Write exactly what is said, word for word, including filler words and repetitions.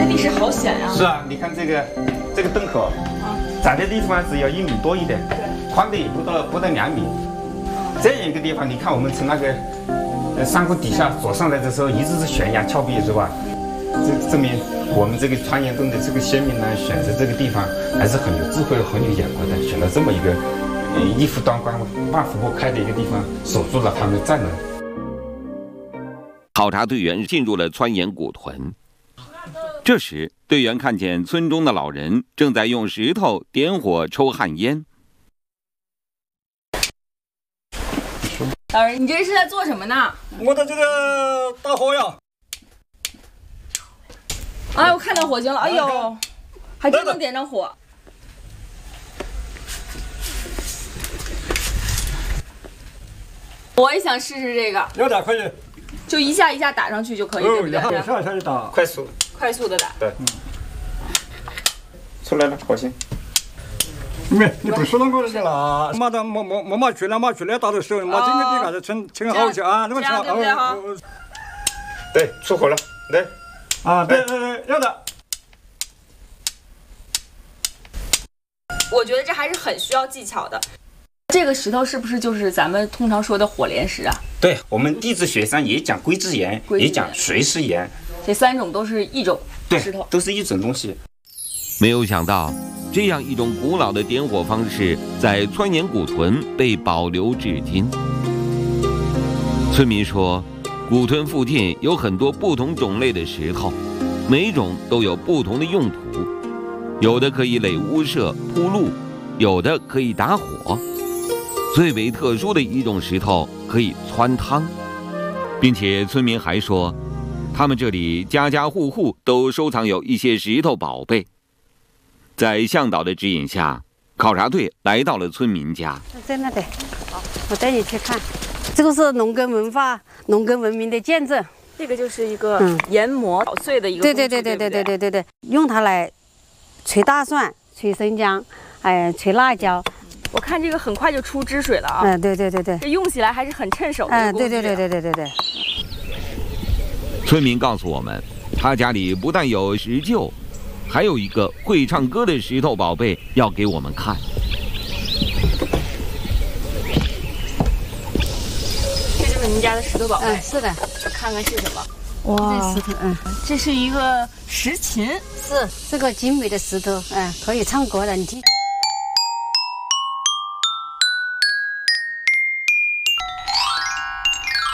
地势好险呀！ 是啊，你看这个这个洞口，啊，窄的地方只有一米多一点，对，宽的也不到不到两米。这样一个地方，你看我们从那个呃山谷底下走上来的时候，一直是悬崖峭壁，是吧？这证明我们这个川岩洞的这个先民呢，选择这个地方还是很有智慧、很有眼光的，选了这么一个呃一夫当关、万夫莫开的一个地方，守住了他们的战能。 考察队员进入了川岩古屯，这时队员看见村中的老人正在用石头点火抽旱烟。 老人，你这是在做什么呢？ 我的这个打火呀！ 哎，我看到火星了，哎呦，还真能点着火。我也想试试这个。 要打可以。 就一下一下打上去就可以，对不对？ 一下一下就打， 快速， 快速的打。 对，嗯，出来了，火星。 没，你不是啷个的啦？马上没没没马去了，马去了打的时候，马今个地干子称称好些啊，那么称好。 对，出火了，对， 啊，对对对，要的。 我觉得这还是很需要技巧的。这个石头是不是就是咱们通常说的火莲石啊？ 对，我们地质学上也讲硅质岩，也讲水石岩， 这三种都是一种石头， 都是一种东西。 没有想到，这样一种古老的点火方式，在川岩古屯被保留至今。村民说，古屯附近有很多不同种类的石头，每一种都有不同的用途，有的可以垒屋舍铺路，有的可以打火。最为特殊的一种石头可以汆汤，并且村民还说，他们这里家家户户都收藏有一些石头宝贝。在向导的指引下，考察队来到了村民家。 在那里，我带你去看。这个是农耕文化、农耕文明的见证。 这个就是一个研磨捣碎的一个， 对对对对对对对对对，用它来捶大蒜、捶生姜，哎，捶辣椒。 我看这个很快就出汁水了啊！ 嗯，对对对对， 这用起来还是很趁手的。 嗯，对对对对对对对。 村民告诉我们，他家里不但有石臼，还有一个会唱歌的石头宝贝要给我们看。 这就是您家的石头宝贝。 嗯，是的。 我看看是什么。 哇，这石头，嗯， 这是一个石琴， 是这个精美的石头，嗯，可以唱歌的，你听。